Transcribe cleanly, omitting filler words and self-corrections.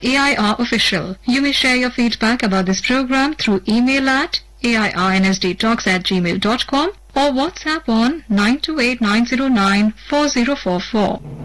AIR Official. You may share your feedback about this program through email at airnsdtalks@gmail.com or WhatsApp on 928-909-4044.